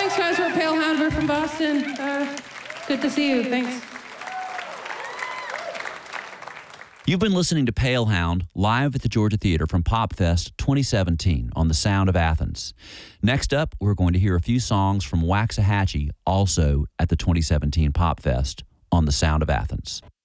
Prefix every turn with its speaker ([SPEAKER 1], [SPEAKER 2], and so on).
[SPEAKER 1] Thanks, guys. We're Pale Hound. We're from Boston. Good to see you. Thanks.
[SPEAKER 2] You've been listening to Pale Hound live at the Georgia Theater from PopFest 2017 on the Sound of Athens. Next up, we're going to hear a few songs from Waxahachie, also at the 2017 PopFest on the Sound of Athens.